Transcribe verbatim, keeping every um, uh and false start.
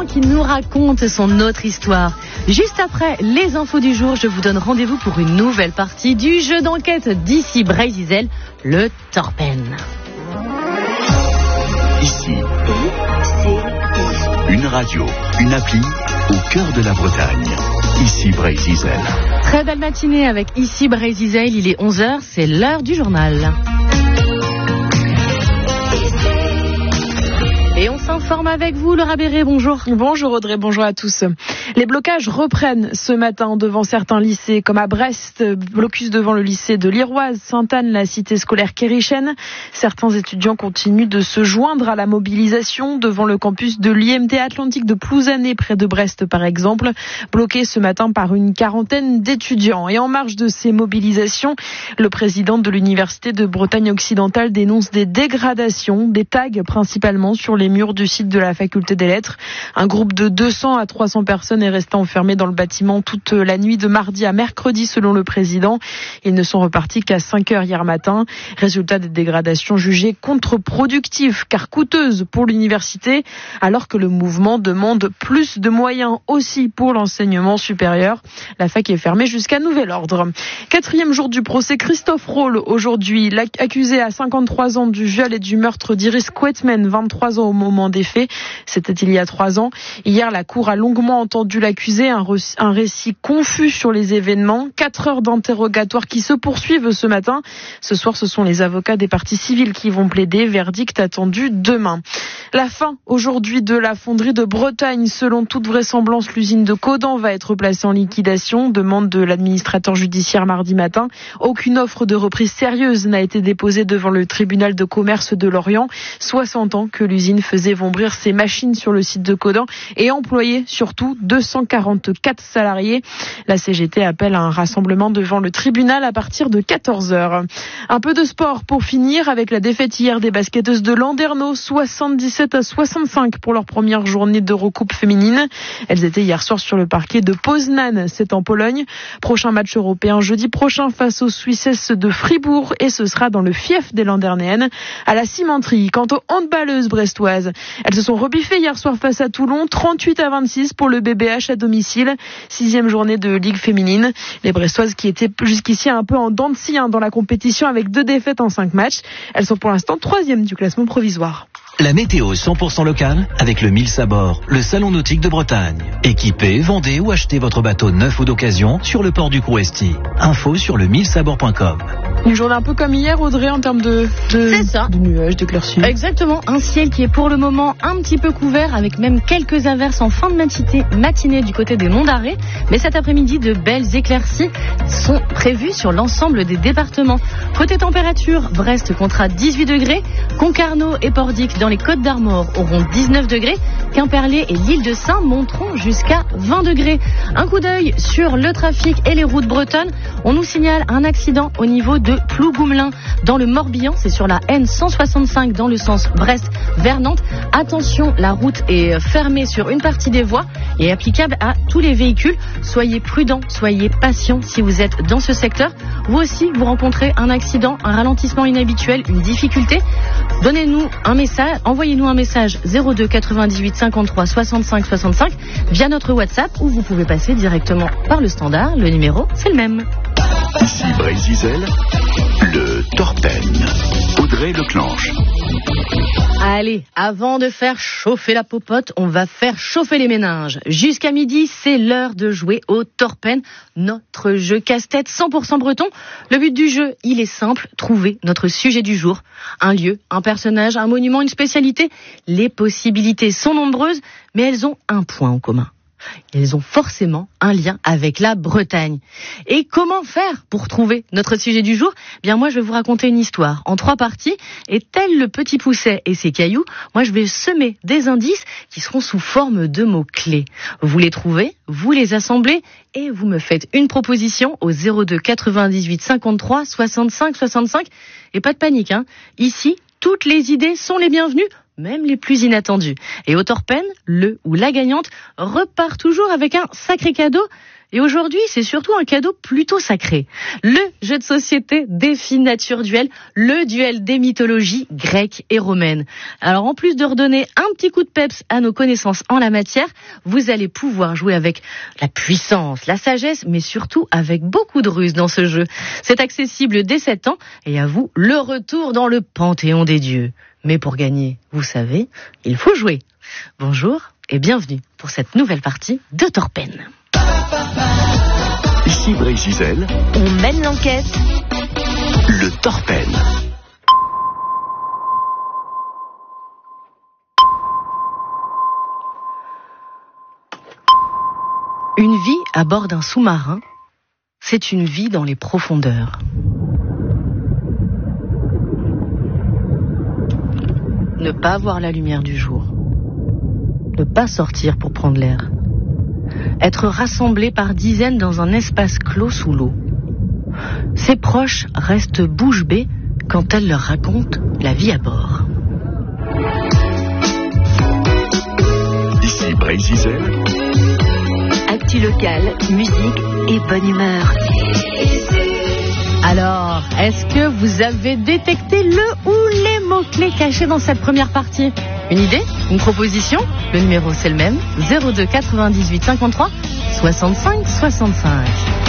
Julien qui nous raconte son autre histoire. Juste après les infos du jour, je vous donne rendez-vous pour une nouvelle partie du jeu d'enquête d'ici Bray-Zizel, le Torpen. Ici, une radio, une appli au cœur de la Bretagne. Ici Bray-Zizel. Très belle matinée avec Ici Bray-Zizel, il est onze heures, c'est l'heure du journal. Et on s'informe avec vous, Laura Béré, bonjour. Bonjour Audrey, bonjour à tous. Les blocages reprennent ce matin devant certains lycées, comme à Brest, blocus devant le lycée de l'Iroise, Sainte-Anne, la cité scolaire Kérichen. Certains étudiants continuent de se joindre à la mobilisation devant le campus de l'I M T Atlantique de Plouzané, près de Brest par exemple, bloqué ce matin par une quarantaine d'étudiants. Et en marge de ces mobilisations, le président de l'Université de Bretagne occidentale dénonce des dégradations, des tags principalement sur les murs du site de la faculté des lettres. Un groupe de deux cents à trois cents personnes est resté enfermé dans le bâtiment toute la nuit de mardi à mercredi selon le président. Ils ne sont repartis qu'à cinq heures hier matin. Résultat des dégradations jugées contre-productives car coûteuses pour l'université alors que le mouvement demande plus de moyens aussi pour l'enseignement supérieur. La fac est fermée jusqu'à nouvel ordre. Quatrième jour du procès Christophe Rolle aujourd'hui. Accusé à cinquante-trois ans du viol et du meurtre d'Iris Quetman, vingt-trois ans au moment des faits. C'était il y a trois ans. Hier, la cour a longuement entendu l'accusé, un, re- un récit confus sur les événements. Quatre heures d'interrogatoire qui se poursuivent ce matin. Ce soir, ce sont les avocats des parties civiles qui vont plaider. Verdict attendu demain. La fin aujourd'hui de la fonderie de Bretagne. Selon toute vraisemblance, l'usine de Caudan va être placée en liquidation. Demande de l'administrateur judiciaire mardi matin. Aucune offre de reprise sérieuse n'a été déposée devant le tribunal de commerce de Lorient. soixante ans que l'usine faisait vombrir ses machines sur le site de Caudan et employait surtout deux cent quarante-quatre salariés. La C G T appelle à un rassemblement devant le tribunal à partir de quatorze heures. Un peu de sport pour finir avec la défaite hier des basketteuses de Landerneau, soixante-dix-sept à soixante-cinq pour leur première journée d'Eurocoupe féminine. Elles étaient hier soir sur le parquet de Poznań, c'est en Pologne. Prochain match européen jeudi prochain face aux Suissesses de Fribourg et ce sera dans le fief des Landernéennes à la cimenterie. Quant aux handballeuses brestoises, elles se sont rebiffées hier soir face à Toulon, trente-huit à vingt-six pour le B B H à domicile. Sixième journée de Ligue féminine. Les brestoises qui étaient jusqu'ici un peu en dents de scie dans la compétition avec deux défaites en cinq matchs. Elles sont pour l'instant troisième du classement provisoire. La météo cent pour cent locale avec le Mille Sabord, le salon nautique de Bretagne. Équipez, vendez ou achetez votre bateau neuf ou d'occasion sur le port du Crouesti. Info sur le mille sabord point com. Une journée un peu comme hier, Audrey, en termes de, de, C'est ça. de nuages, d'éclaircies. Exactement, un ciel qui est pour le moment un petit peu couvert avec même quelques averses en fin de matinée, matinée du côté des Monts d'Arrée. Mais cet après-midi, de belles éclaircies sont prévues sur l'ensemble des départements. Côté température, Brest comptera dix-huit degrés, Concarneau et Pordic dans les Côtes d'Armor auront dix-neuf degrés, Quimperlé et l'île de Saint monteront jusqu'à vingt degrés. Un coup d'œil sur le trafic et les routes bretonnes. On nous signale un accident au niveau de Plougoumlin dans le Morbihan. C'est sur la N cent soixante-cinq dans le sens Brest vers Nantes. Attention, la route est fermée sur une partie des voies et applicable à tous les véhicules. Soyez prudents, soyez patients si vous êtes dans ce secteur. Vous aussi, vous rencontrez un accident, un ralentissement inhabituel, une difficulté. Donnez-nous un message, envoyez-nous un message zéro deux quatre-vingt-dix-huit cinquante-trois soixante-cinq soixante-cinq via notre WhatsApp ou vous pouvez passer directement par le standard. Le numéro, c'est le même. Ici Bray-Zizel, le Torpen. Audrey Leclanche. Allez, avant de faire chauffer la popote, on va faire chauffer les méninges. Jusqu'à midi, c'est l'heure de jouer au Torpen, notre jeu casse-tête cent pour cent breton. Le but du jeu, il est simple, trouver notre sujet du jour. Un lieu, un personnage, un monument, une spécialité. Les possibilités sont nombreuses, mais elles ont un point en commun. Elles ont forcément un lien avec la Bretagne. Et comment faire pour trouver notre sujet du jour ? Bien moi je vais vous raconter une histoire en trois parties et tel le petit Pousset et ses cailloux, moi je vais semer des indices qui seront sous forme de mots-clés. Vous les trouvez, vous les assemblez et vous me faites une proposition au zéro deux quatre-vingt-dix-huit cinquante-trois soixante-cinq soixante-cinq. Et pas de panique, hein. Ici, toutes les idées sont les bienvenues, même les plus inattendues. Et au Torpen, le ou la gagnante repart toujours avec un sacré cadeau. Et aujourd'hui, c'est surtout un cadeau plutôt sacré. Le jeu de société Défi Nature Duel, le duel des mythologies grecques et romaines. Alors en plus de redonner un petit coup de peps à nos connaissances en la matière, vous allez pouvoir jouer avec la puissance, la sagesse, mais surtout avec beaucoup de ruse dans ce jeu. C'est accessible dès sept ans et à vous, le retour dans le panthéon des dieux. Mais pour gagner, vous savez, il faut jouer. Bonjour et bienvenue pour cette nouvelle partie de Torpen. Ici Bray Gisèle. On mène l'enquête. Le Torpen. Une vie à bord d'un sous-marin, c'est une vie dans les profondeurs. Ne pas voir la lumière du jour. Ne pas sortir pour prendre l'air. Être rassemblés par dizaines dans un espace clos sous l'eau. Ses proches restent bouche bée quand elle leur raconte la vie à bord. Ici Bray Gisèle. Actu locale, musique et bonne humeur. Alors, est-ce que vous avez détecté le ou les mots-clés cachés dans cette première partie ? Une idée ? Une proposition ? Le numéro c'est le même, zéro deux quatre-vingt-dix-huit cinquante-trois soixante-cinq soixante-cinq.